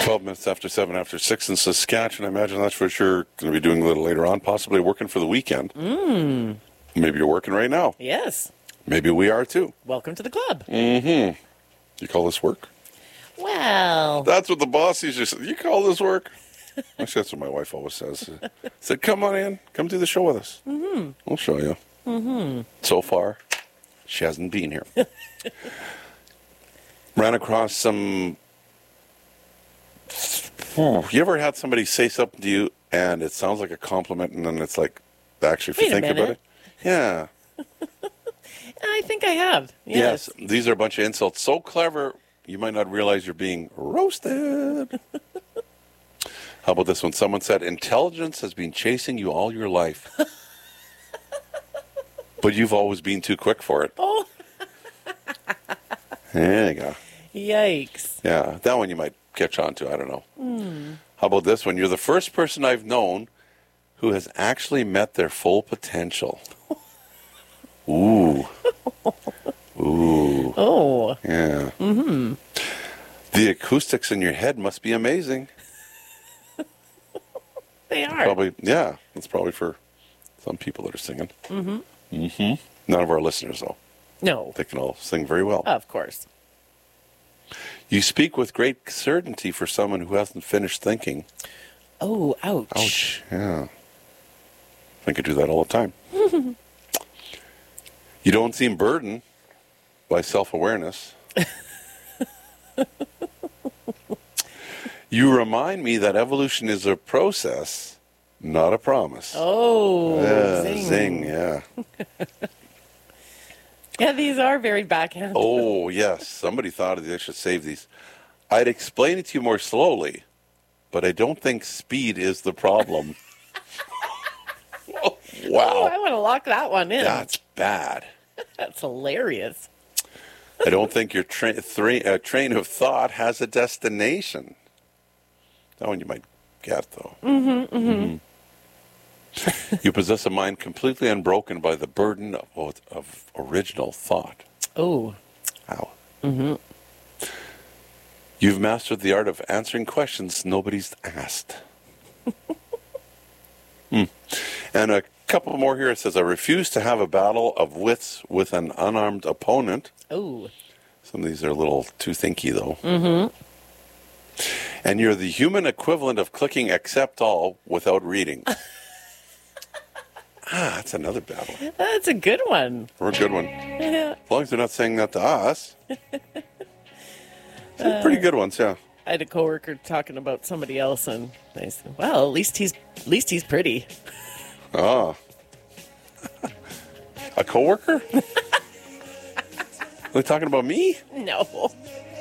12 minutes after 7 after 6 in Saskatchewan. I imagine that's what you're going to be doing a little later on, possibly working for the weekend. Maybe you're working right now. Yes. Maybe we are too. Welcome to the club. Mm-hmm. You call this work? Well. That's what the boss used to say. You call this work? Actually, that's what my wife always says. Said, come on in. Come do the show with us. Mm-hmm. We'll show you. Mm-hmm. So far, she hasn't been here. Ran across some... You ever had somebody say something to you and it sounds like a compliment and then it's like, actually, if you think about it? Yeah. I think I have. Yes. These are a bunch of insults. So clever, you might not realize you're being roasted. How about this one? Someone said, intelligence has been chasing you all your life. But you've always been too quick for it. Oh. There you go. Yikes. Yeah, that one you might catch on to. I don't know. How about this one? You're the first person I've known who has actually met their full potential. Ooh. Ooh. Oh. Yeah. Mm-hmm. The acoustics in your head must be amazing. They are. Probably, yeah. That's probably for some people that are singing. Mm-hmm. Mm-hmm. None of our listeners, though. No. They can all sing very well. Of course. You speak with great certainty for someone who hasn't finished thinking. Oh, ouch. Ouch. Yeah. I think I do that all the time. You don't seem burdened by self-awareness. You remind me that evolution is a process, not a promise. Oh, zing, yeah. Yeah, these are very backhand. Oh, yes. Somebody thought they should save these. I'd explain it to you more slowly, but I don't think speed is the problem. Oh, wow. Oh, I want to lock that one in. That's bad. That's hilarious. I don't think your train of thought has a destination. That one you might get, though. Mm-hmm, mm-hmm. You possess a mind completely unbroken by the burden of original thought. Oh. Wow. Mm-hmm. You've mastered the art of answering questions nobody's asked. And a couple more here. It says, I refuse to have a battle of wits with an unarmed opponent. Oh. Some of these are a little too thinky, though. Mm-hmm. And you're the human equivalent of clicking accept all without reading. That's another bad one. That's a good one. Or a good one. Yeah. As long as they're not saying that to us. Some pretty good ones, yeah. I had a coworker talking about somebody else, and I said, "Well, at least he's pretty." Ah. A coworker? Are they talking about me? No.